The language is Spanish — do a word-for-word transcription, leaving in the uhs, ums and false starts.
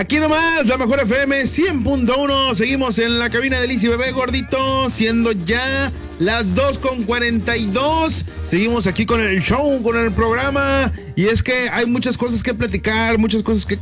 Aquí nomás, la mejor F M cien punto uno. Seguimos en la cabina de Liz y Bebé Gordito, siendo ya las dos con cuarenta y dos. Seguimos aquí con el show, con el programa. Y es que hay muchas cosas que platicar, muchas cosas que